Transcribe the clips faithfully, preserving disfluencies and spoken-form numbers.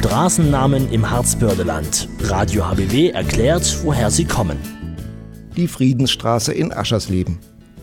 Straßennamen im Harzbördeland. Radio H B W erklärt, woher sie kommen. Die Friedensstraße in Aschersleben.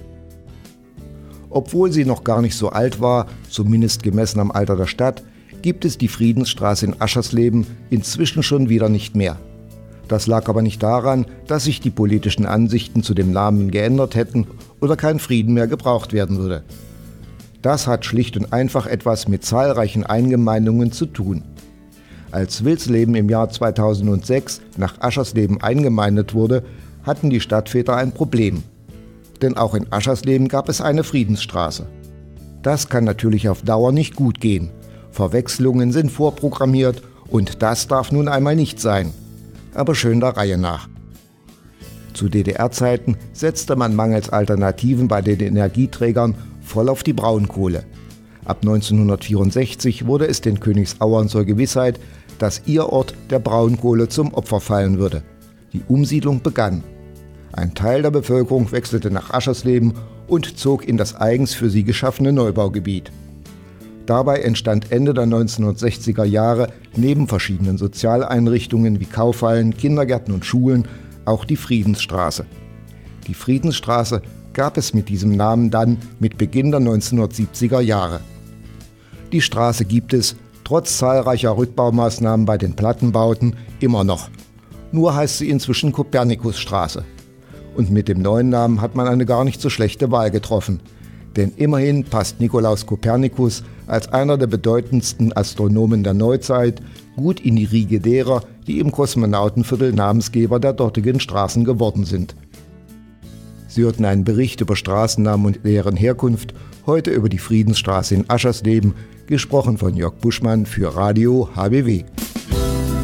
Obwohl sie noch gar nicht so alt war, zumindest gemessen am Alter der Stadt, gibt es die Friedensstraße in Aschersleben inzwischen schon wieder nicht mehr. Das lag aber nicht daran, dass sich die politischen Ansichten zu dem Namen geändert hätten oder kein Frieden mehr gebraucht werden würde. Das hat schlicht und einfach etwas mit zahlreichen Eingemeindungen zu tun. Als Wilsleben im Jahr zweitausendsechs nach Aschersleben eingemeindet wurde, hatten die Stadtväter ein Problem. Denn auch in Aschersleben gab es eine Friedensstraße. Das kann natürlich auf Dauer nicht gut gehen. Verwechslungen sind vorprogrammiert und das darf nun einmal nicht sein. Aber schön der Reihe nach. Zu D D R-Zeiten setzte man mangels Alternativen bei den Energieträgern voll auf die Braunkohle. Ab neunzehnhundertvierundsechzig wurde es den Königsauern zur Gewissheit, dass ihr Ort der Braunkohle zum Opfer fallen würde. Die Umsiedlung begann. Ein Teil der Bevölkerung wechselte nach Aschersleben und zog in das eigens für sie geschaffene Neubaugebiet. Dabei entstand Ende der neunzehnhundertsechziger Jahre neben verschiedenen Sozialeinrichtungen wie Kaufhallen, Kindergärten und Schulen auch die Friedensstraße. Die Friedensstraße gab es mit diesem Namen dann mit Beginn der neunzehnhundertsiebziger Jahre. Die Straße gibt es, trotz zahlreicher Rückbaumaßnahmen bei den Plattenbauten, immer noch. Nur heißt sie inzwischen Kopernikusstraße. Und mit dem neuen Namen hat man eine gar nicht so schlechte Wahl getroffen. Denn immerhin passt Nikolaus Kopernikus als einer der bedeutendsten Astronomen der Neuzeit gut in die Riege derer, die im Kosmonautenviertel Namensgeber der dortigen Straßen geworden sind. Sie hörten einen Bericht über Straßennamen und deren Herkunft, heute über die Friedensstraße in Aschersleben, gesprochen von Jörg Buschmann für Radio H B W.